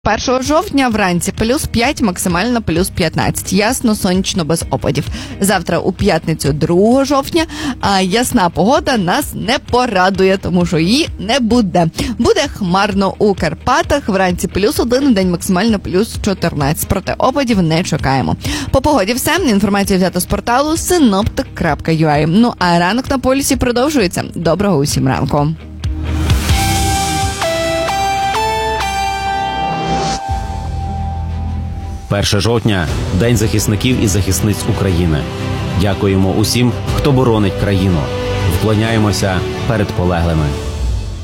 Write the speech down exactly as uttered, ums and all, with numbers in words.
першого жовтня вранці плюс п'ять, максимально плюс п'ятнадцять. Ясно, сонячно, без опадів. Завтра у п'ятницю другого жовтня а ясна погода нас не порадує, тому що її не буде. Буде хмарно у Карпатах, вранці плюс один, день максимально плюс чотирнадцять. Проте опадів не чекаємо. По погоді все. Інформація взята з порталу синоптик крапка ю а. Ну а ранок на полюсі продовжується. Доброго усім ранку. першого жовтня – День захисників і захисниць України. Дякуємо усім, хто боронить країну. Вклоняємося перед полеглими.